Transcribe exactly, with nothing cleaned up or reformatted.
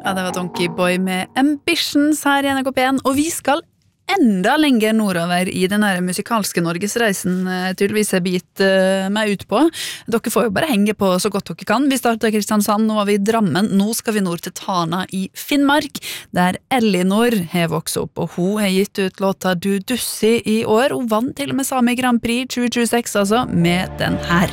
Ja, det var Donkey Boy med Ambitions her i N R K P en, og vi skal enda lenger nordover i den her musikalske Norgesreisen tydeligvis er bit uh, meg ut på. Dere får jo bare henge på så godt dere kan. Vi startet i Kristiansand, nå var vi i Drammen, nå skal vi nord til Tana i Finnmark, der Elinor har vokst opp, og hun har gitt ut låta Du Dussi i år, og vant til og med Sami Grand Prix tjue tjueseks altså, med den her.